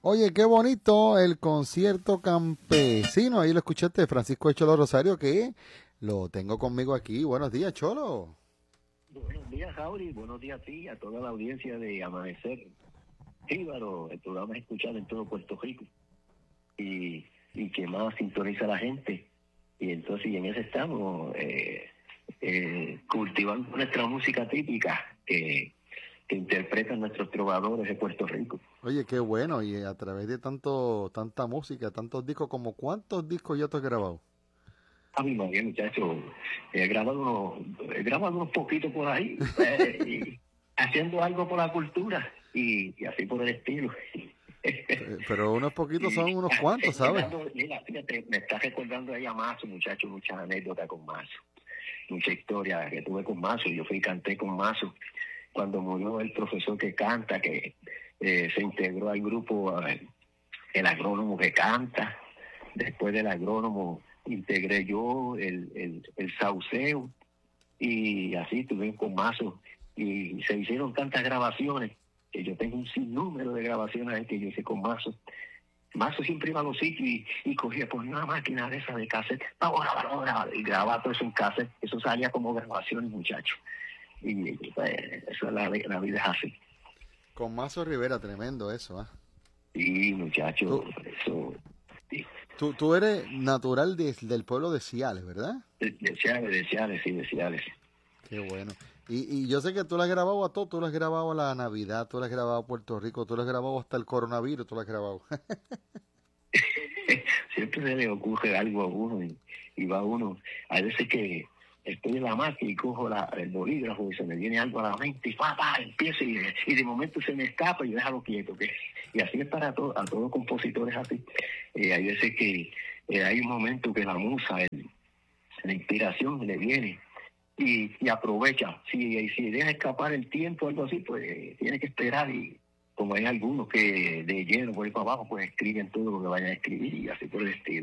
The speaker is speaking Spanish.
Oye, qué bonito el concierto campesino. Ahí lo escuchaste, Francisco de Cholo Rosario, que lo tengo conmigo aquí. Buenos días, Cholo. Buenos días, Jauri. Buenos días a ti, a toda la audiencia de Amanecer Jíbaro. El programa es escuchado en todo Puerto Rico y que más sintoniza a la gente. Y entonces, y en eso estamos, cultivando nuestra música típica que interpretan nuestros trovadores de Puerto Rico. Oye, qué bueno. Y a través de tanta música, tantos discos, como ¿cuántos discos ya te has grabado? A mi María, muchacho, he grabado unos poquitos por ahí, y haciendo algo por la cultura y así por el estilo. Pero unos poquitos son unos cuantos, ¿sabes? Mira, fíjate, me está recordando ahí a Mazo, muchacho, muchas anécdotas con Mazo, mucha historia que tuve con Mazo. Yo fui y canté con Mazo cuando murió el profesor que canta, que se integró al grupo, el agrónomo que canta. Después del agrónomo integré yo el sauceo y así tuve con Mazo y se hicieron tantas grabaciones que yo tengo un sinnúmero de grabaciones que yo hice con Mazo. Mazo siempre iba a los sitios y cogía por una máquina de esa de cassette, y grababa todo eso en cassette. Eso salía como grabaciones, muchachos. Y pues, eso es la vida es así. Con Mazo Rivera, tremendo eso, ¿ah? Sí, muchachos, Tú, eso. Sí. tú eres natural del pueblo de Ciales, ¿verdad? Deseales, sí, deseales. Qué bueno. Y yo sé que tú lo has grabado a todo, tú lo has grabado a la Navidad, tú lo has grabado a Puerto Rico, tú lo has grabado hasta el coronavirus, tú lo has grabado. Siempre se le ocurre algo a uno y va uno. Hay veces que estoy en la máquina y cojo el bolígrafo y se me viene algo a la mente y empiezo y de momento se me escapa y déjalo quieto. Y así es para a todos compositores así. Hay veces que hay un momento que la musa, la inspiración le viene y aprovecha. Si deja escapar el tiempo o algo así, pues tiene que esperar y como hay algunos que de lleno por ahí para abajo, pues escriben todo lo que vayan a escribir y así por el estilo.